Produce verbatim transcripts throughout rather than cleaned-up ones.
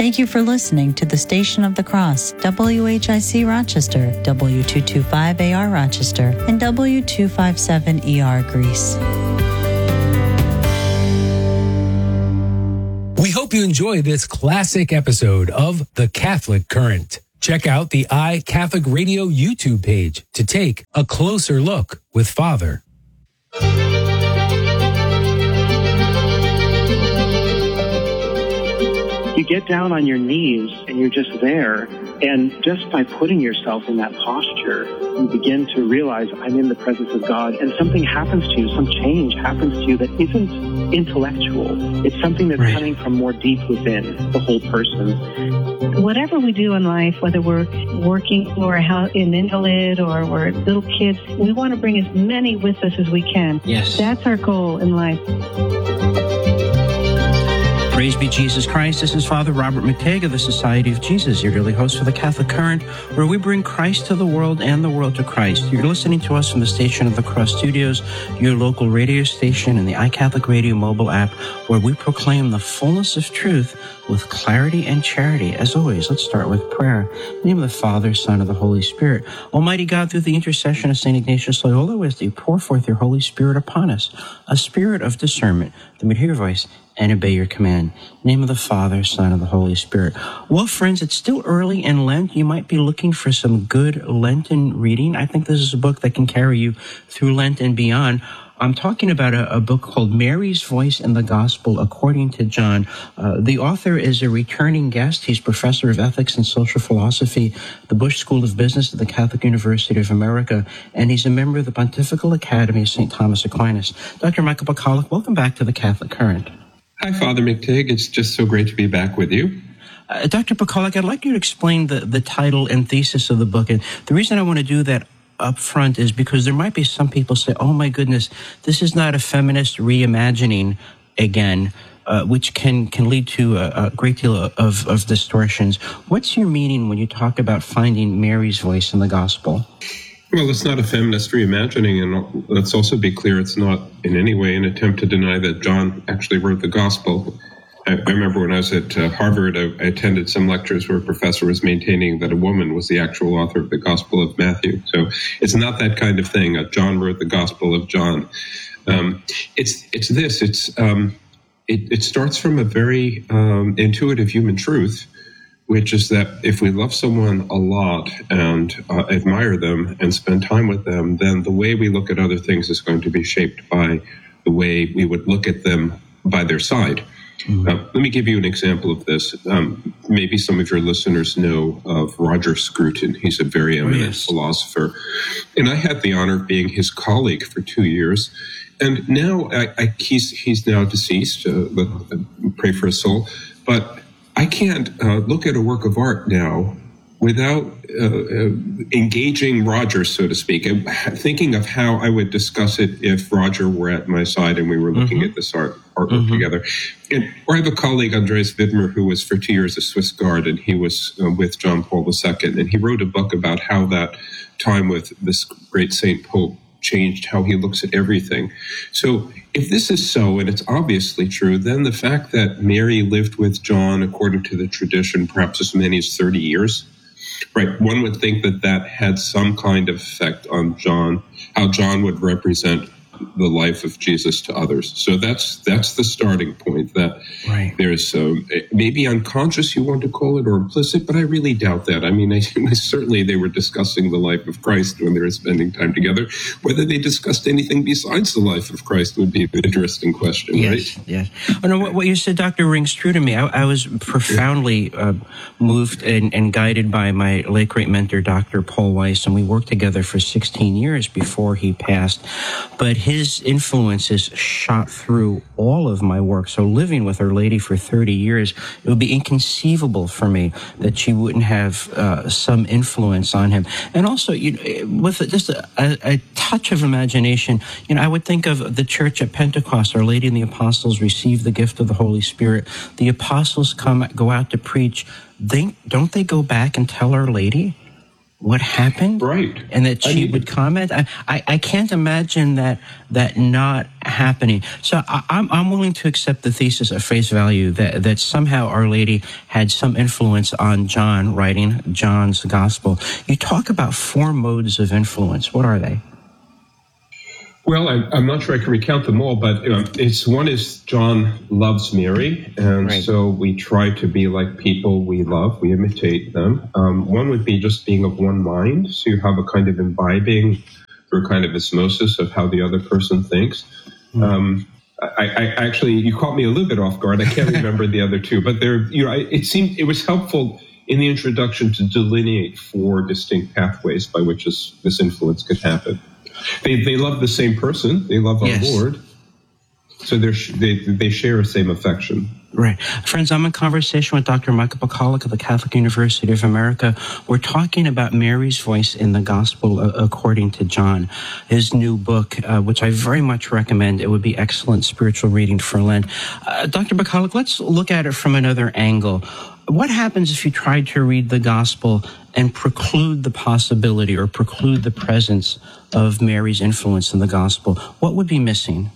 Thank you for listening to the Station of the Cross, W H I C Rochester, W two twenty-five A R Rochester, and W two fifty-seven E R Greece. We hope you enjoy this classic episode of The Catholic Current. Check out the iCatholic Radio YouTube page to take a closer look with Father. You get down on your knees and you're just there. And just by putting yourself in that posture, you begin to realize I'm in the presence of God, and something happens to you, some change happens to you that isn't intellectual. It's something that's right. coming from more deep within the whole person. Whatever we do in life, whether we're working or an invalid or we're little kids, we want to bring as many with us as we can. Yes. That's our goal in life. Praise be Jesus Christ. This is Father Robert McTague of the Society of Jesus, your daily host for the Catholic Current, where we bring Christ to the world and the world to Christ. You're listening to us from the Station of the Cross Studios, your local radio station, and the iCatholic Radio mobile app, where we proclaim the fullness of truth with clarity and charity. As always, let's start with prayer. In the name of the Father, Son, and the Holy Spirit. Almighty God, through the intercession of Saint Ignatius Loyola, we ask that you pour forth your Holy Spirit upon us, a spirit of discernment, that we hear your voice and obey your command. In the name of the Father, Son, and the Holy Spirit. Well, friends, it's still early in Lent. You might be looking for some good Lenten reading. I think this is a book that can carry you through Lent and beyond. I'm talking about a, a book called Mary's Voice in the Gospel According to John. Uh, the author is a returning guest. He's professor of ethics and social philosophy at the Bush School of Business at the Catholic University of America, and he's a member of the Pontifical Academy of Saint Thomas Aquinas. Doctor Michael Pacolic, welcome back to the Catholic Current. Hi, Father McTague. It's just so great to be back with you. Uh, Doctor Pacolic, I'd like you to explain the, the title and thesis of the book. And the reason I want to do that up front is because there might be some people say, oh, my goodness, this is not a feminist reimagining again, uh, which can, can lead to a, a great deal of, of distortions. What's your meaning when you talk about finding Mary's voice in the gospel? Well, it's not a feminist reimagining, and let's also be clear, it's not in any way an attempt to deny that John actually wrote the gospel. I, I remember when I was at uh, Harvard, I, I attended some lectures where a professor was maintaining that a woman was the actual author of the Gospel of Matthew. So it's not that kind of thing. Uh, John wrote the Gospel of John. Um, it's it's this. It's um, it, it starts from a very um, intuitive human truth, which is that if we love someone a lot and uh, admire them and spend time with them, then the way we look at other things is going to be shaped by the way we would look at them by their side. Mm-hmm. Uh, let me give you an example of this. Um, maybe some of your listeners know of Roger Scruton. He's a very eminent oh, yes. philosopher. And I had the honor of being his colleague for two years. And now I, I, he's, he's now deceased. Uh, but, uh, pray for his soul. But I can't uh, look at a work of art now without uh, uh, engaging Roger, so to speak, and thinking of how I would discuss it if Roger were at my side and we were looking mm-hmm. at this art artwork mm-hmm. together. And or I have a colleague, Andreas Widmer, who was for two years a Swiss Guard, and he was uh, with John Paul the Second, and he wrote a book about how that time with this great Saint Pope changed how he looks at everything. So if this is so, and it's obviously true, then the fact that Mary lived with John, according to the tradition, perhaps as many as thirty years, right, one would think that that had some kind of effect on John, how John would represent the life of Jesus to others. So that's that's the starting point, that right. there's um, maybe unconscious, you want to call it, or implicit, but I really doubt that. I mean, I, certainly they were discussing the life of Christ when they were spending time together. Whether they discussed anything besides the life of Christ would be an interesting question, yes, right? Yes. Oh, no, what, what you said, Doctor, rings true to me. I, I was profoundly uh, moved and, and guided by my late great mentor, Doctor Paul Weiss, and we worked together for sixteen years before he passed. But his influences shot through all of my work. So living with Our Lady for thirty years, it would be inconceivable for me that she wouldn't have uh, some influence on him. And also, you know, with just a, a touch of imagination, you know, I would think of the church at Pentecost. Our Lady and the apostles receive the gift of the Holy Spirit. The apostles come, go out to preach. They, don't they go back and tell Our Lady? what happened, right? And that she I mean, would comment. I, I, I can't imagine that that not happening. So I, I'm I'm willing to accept the thesis at face value that that somehow Our Lady had some influence on John writing John's Gospel. You talk about four modes of influence. What are they? Well, I, I'm not sure I can recount them all, but you know, it's one is John loves Mary, and right. so we try to be like people we love. We imitate them. Um, one would be just being of one mind, so you have a kind of imbibing or kind of osmosis of how the other person thinks. Mm. Um, I, I actually, you caught me a little bit off guard. I can't remember the other two, but there, you know, it seemed it was helpful in the introduction to delineate four distinct pathways by which this, this influence could happen. They they love the same person. They love our yes. Lord. So they're, they they share the same affection. Right. Friends, I'm in conversation with Doctor Michael Pachalik of the Catholic University of America. We're talking about Mary's voice in the Gospel uh, according to John, his new book, uh, which I very much recommend. It would be excellent spiritual reading for Lent. Uh, Doctor Pachalik, let's look at it from another angle. What happens if you try to read the Gospel and preclude the possibility or preclude the presence of Mary's influence in the Gospel? What would be missing?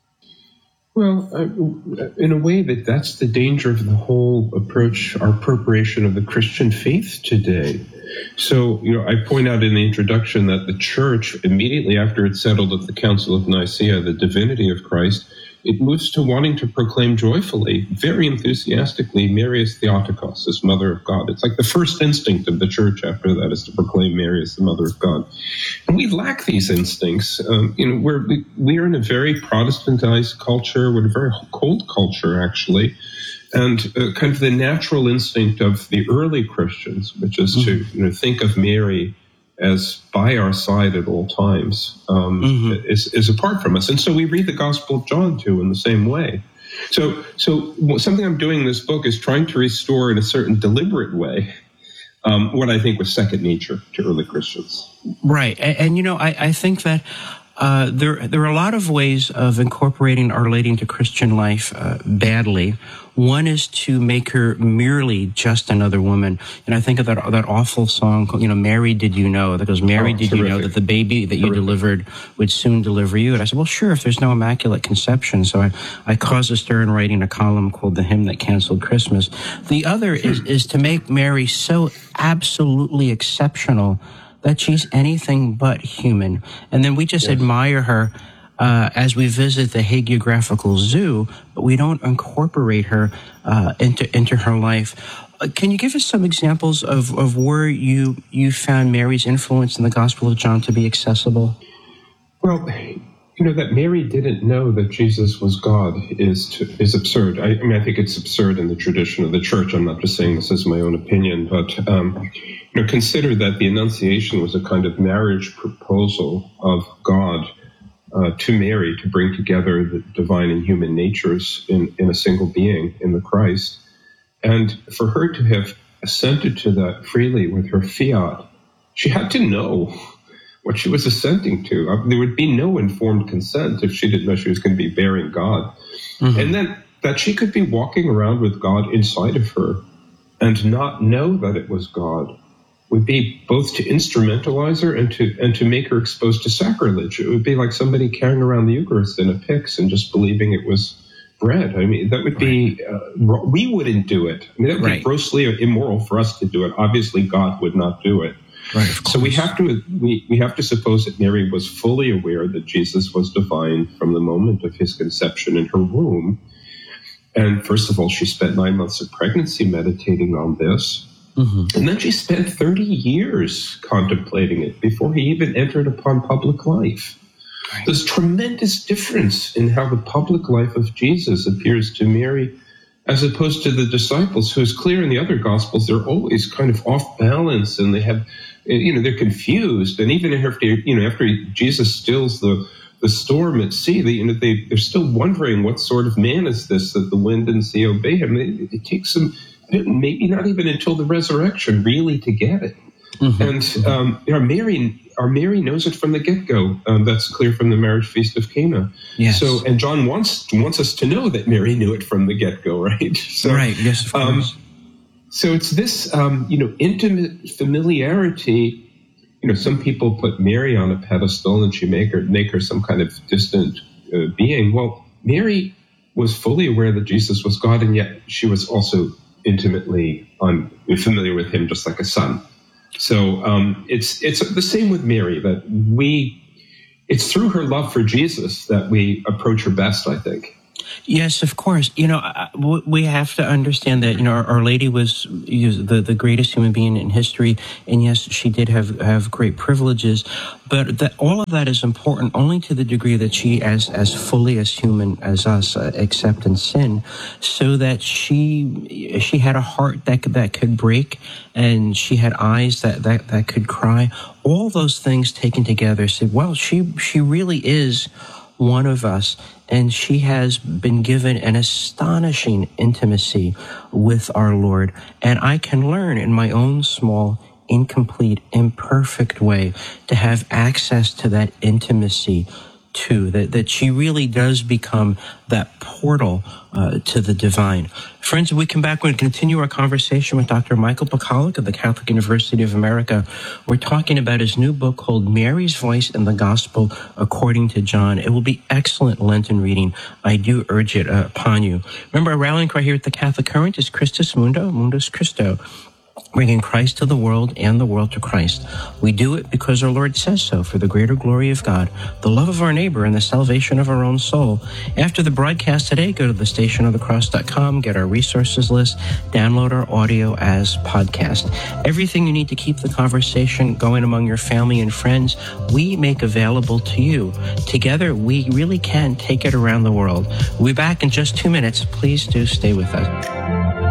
Well, uh, in a way, that that's the danger of the whole approach, our appropriation of the Christian faith today. So, you know, I point out in the introduction that the Church, immediately after it settled at the Council of Nicaea the divinity of Christ, it moves to wanting to proclaim joyfully, very enthusiastically, Mary as Theotokos, as Mother of God. It's like the first instinct of the Church after that is to proclaim Mary as the Mother of God. And we lack these instincts. Um, you know, we're, we, we're in a very Protestantized culture. We're in a very cold culture, actually. And uh, kind of the natural instinct of the early Christians, which is mm-hmm. to you know, think of Mary as by our side at all times, um, mm-hmm. is, is apart from us. And so we read the Gospel of John, too, in the same way. So so something I'm doing in this book is trying to restore in a certain deliberate way um, what I think was second nature to early Christians. Right. And, and you know, I, I think that uh, there, there are a lot of ways of incorporating Our Lady into Christian life uh, badly. One is to make her merely just another woman. And I think of that that awful song, you know, Mary, Did You Know? That goes, Mary, oh, did terrific. You know that the baby that you terrific. Delivered would soon deliver you? And I said, well, sure, if there's no Immaculate Conception. So I, I caused a stir in writing a column called The Hymn That Canceled Christmas. The other is, is to make Mary so absolutely exceptional that she's anything but human. And then we just yes. admire her Uh, as we visit the Hagiographical Zoo, but we don't incorporate her uh, into into her life. Uh, can you give us some examples of, of where you you found Mary's influence in the Gospel of John to be accessible? Well, you know, that Mary didn't know that Jesus was God is to, is absurd. I, I mean, I think it's absurd in the tradition of the Church. I'm not just saying this as my own opinion, but um, you know, consider that the Annunciation was a kind of marriage proposal of God Uh, to Mary to bring together the divine and human natures in, in a single being, in the Christ. And for her to have assented to that freely with her fiat, she had to know what she was assenting to. I mean, there would be no informed consent if she didn't know she was going to be bearing God. Mm-hmm. And then that she could be walking around with God inside of her and not know that it was God would be both to instrumentalize her and to and to make her exposed to sacrilege. It would be like somebody carrying around the Eucharist in a pyx and just believing it was bread. I mean, that would be, uh, we wouldn't do it. I mean, that would right. be grossly immoral for us to do it. Obviously, God would not do it. Right, so we have to we, we have to suppose that Mary was fully aware that Jesus was divine from the moment of his conception in her womb. And first of all, she spent nine months of pregnancy meditating on this. Mm-hmm. And then she spent thirty years contemplating it before he even entered upon public life. Right. There's tremendous difference in how the public life of Jesus appears to Mary as opposed to the disciples, who is clear in the other Gospels, they're always kind of off balance and they have, you know, they're confused. And even after, you know, after Jesus stills the, the storm at sea, they, you know, they, they're still wondering what sort of man is this that the wind and sea obey him. It, it takes them maybe not even until the resurrection, really, to get it. Mm-hmm. And um, you know, Mary, our Mary knows it from the get-go. Um, that's clear from the marriage feast of Cana. Yes. So, and John wants wants us to know that Mary knew it from the get-go, right? So, right. Yes, of course. Um, so it's this, um, you know, intimate familiarity you know, some people put Mary on a pedestal and she make her make her some kind of distant uh, being. Well, Mary was fully aware that Jesus was God, and yet she was also intimately un, familiar with him, just like a son. So um, it's it's the same with Mary, that we it's through her love for Jesus that we approach her best, I think. Yes, of course. You know, we have to understand that, you know, Our Lady was the, the greatest human being in history. And yes, she did have, have great privileges. But that, all of that is important only to the degree that she, as, as fully as human as us, uh, accept and sin, so that she she had a heart that could, that could break, and she had eyes that, that, that could cry. All those things taken together said, well, she she really is one of us, and she has been given an astonishing intimacy with our Lord. And I can learn in my own small, incomplete, imperfect way to have access to that intimacy too, that, that she really does become that portal uh, to the divine. Friends, when we come back, we're going to continue our conversation with Doctor Michael Pachalik of the Catholic University of America. We're talking about his new book called Mary's Voice in the Gospel According to John. It will be excellent Lenten reading. I do urge it uh, upon you. Remember, our rallying cry here at the Catholic Current is Christus Mundo, Mundus Christo, bringing Christ to the world and the world to Christ. We do it because our Lord says so, for the greater glory of God, the love of our neighbor, and the salvation of our own soul. After the broadcast today, go to the station of the cross dot com, get our resources list, download our audio as podcast. Everything you need to keep the conversation going among your family and friends, we make available to you. Together, we really can take it around the world. We'll be back in just two minutes. Please do stay with us.